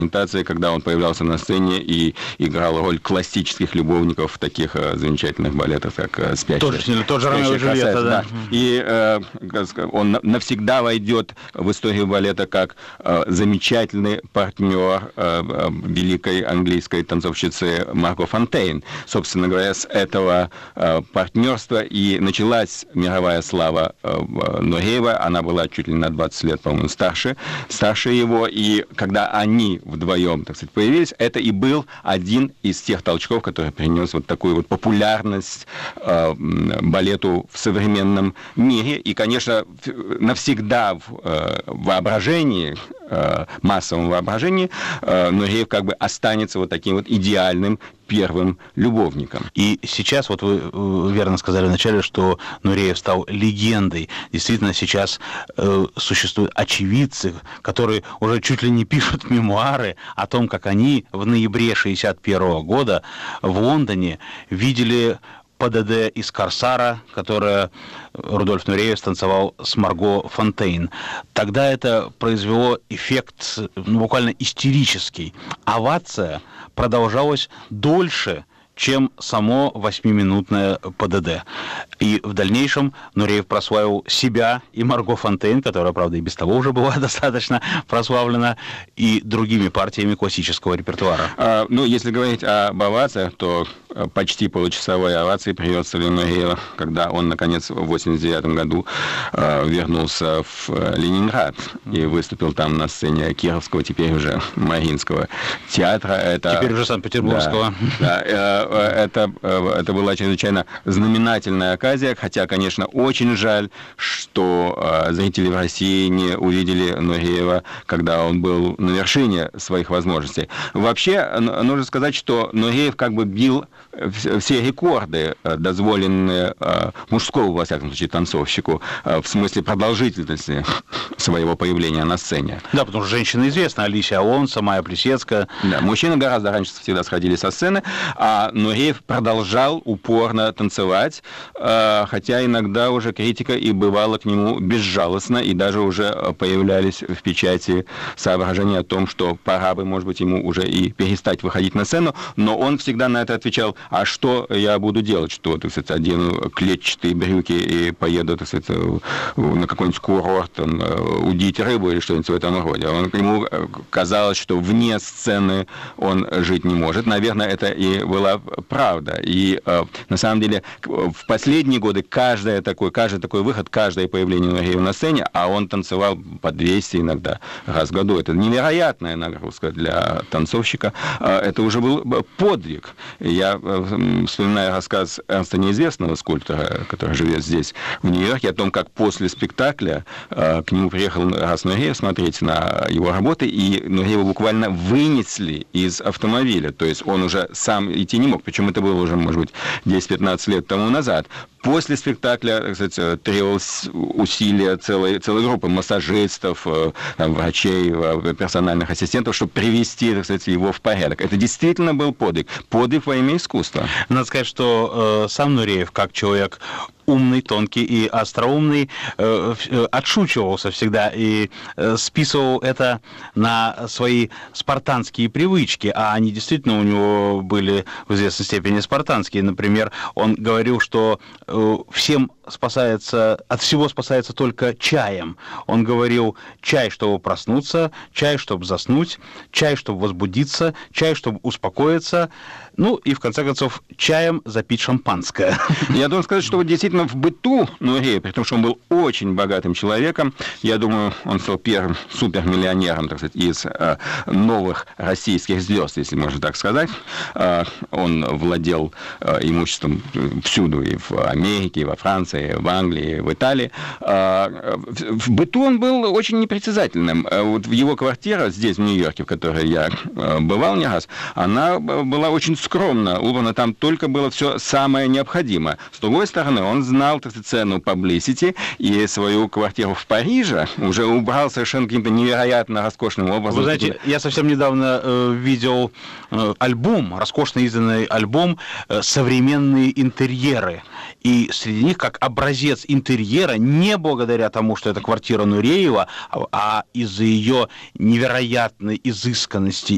когда он появлялся на сцене и играл роль классических любовников в таких замечательных балетах, как «Спящая красавица». Да. И он навсегда войдет в историю балета как замечательный партнер великой английской танцовщицы Марго Фонтейн. Собственно говоря, с этого партнерства и началась мировая слава Нуреева. Она была чуть ли на 20 лет, по-моему, старше его. И когда они вдвоем, так сказать, появились, это и был один из тех толчков, который принес вот такую вот популярность балету в современном мире. И, конечно, навсегда в воображении, массовом воображении, Нуреев как бы останется вот таким вот идеальным первым любовником. И сейчас, вот вы верно сказали вначале, что Нуреев стал легендой. Действительно, сейчас существуют очевидцы, которые уже чуть ли не пишут мемуары о том, как они в ноябре 1961 года в Лондоне видели ПДД из «Корсара», которое Рудольф Нуреев станцевал с Марго Фонтейн. Тогда это произвело эффект буквально истерический. Овация продолжалась дольше, чем само 8-минутное ПДД. И в дальнейшем Нуреев прославил себя и Марго Фонтейн, которая, правда, и без того уже была достаточно прославлена, и другими партиями классического репертуара. Если говорить об овациях, то почти получасовой овации приветствовали Нуреева, когда он, наконец, в 1989 году вернулся в Ленинград и выступил там на сцене Кировского, теперь уже Мариинского театра. Теперь уже Санкт-Петербургского. Это была чрезвычайно знаменательная оказия, хотя, конечно, очень жаль, что зрители в России не увидели Нуреева, когда он был на вершине своих возможностей. Вообще, нужно сказать, что Нуреев как бы бил все рекорды, дозволенные мужскому, во всяком случае, танцовщику, в смысле продолжительности своего появления на сцене. Да, потому что женщины известны, Алисия Алонсо, Майя Плисецкая. Да, мужчины гораздо раньше всегда сходили со сцены, а Нуреев продолжал упорно танцевать, хотя иногда уже критика и бывала к нему безжалостна, и даже уже появлялись в печати соображения о том, что пора бы, может быть, ему уже и перестать выходить на сцену, но он всегда на это отвечал: а что я буду делать, что, так сказать, одену клетчатые брюки и поеду, так сказать, на какой-нибудь курорт, удить рыбу или что-нибудь в этом роде. Ему казалось, что вне сцены он жить не может. Наверное, это и была правда. И на самом деле в последние годы каждый такой выход, каждое появление Нуреева на сцене, а он танцевал по 200 иногда раз в году. Это невероятная нагрузка для танцовщика. Это уже был подвиг. Я вспоминаю рассказ Эрнста Неизвестного, скульптора, который живет здесь, в Нью-Йорке, о том, как после спектакля к нему приехал раз Нуреев смотреть на его работы, и Нуреева буквально вынесли из автомобиля. То есть он уже сам идти не мог. Причем это было уже, может быть, 10-15 лет тому назад. После спектакля, так сказать, требовалось усилия целой группы массажистов, врачей, персональных ассистентов, чтобы привести, так сказать, его в порядок. Это действительно был подвиг во имя искусства. Надо сказать, что сам Нуреев, как человек умный, тонкий и остроумный, отшучивался всегда и списывал это на свои спартанские привычки, а они действительно у него были в известной степени спартанские. Например, он говорил, что от всего спасается только чаем. Он говорил: чай, чтобы проснуться, чай, чтобы заснуть, чай, чтобы возбудиться, чай, чтобы успокоиться, и, в конце концов, чаем запить шампанское. Я должен сказать, что действительно в быту Нуреев, при том, что он был очень богатым человеком, я думаю, он стал первым супермиллионером, так сказать, из новых российских звезд, если можно так сказать. Он владел имуществом всюду, и в Америке, и во Франции, и в Англии, и в Италии. В быту он был очень непритязательным. Вот его квартира здесь, в Нью-Йорке, в которой я бывал не раз, она была очень скромно убрано, там только было все самое необходимое. С другой стороны, он знал, так сказать, цену publicity, и свою квартиру в Париже уже убрал совершенно каким-то невероятно роскошным образом. Вы знаете, я совсем недавно видел альбом, роскошно изданный альбом «Современные интерьеры». И среди них, как образец интерьера, не благодаря тому, что это квартира Нуреева, а из-за ее невероятной изысканности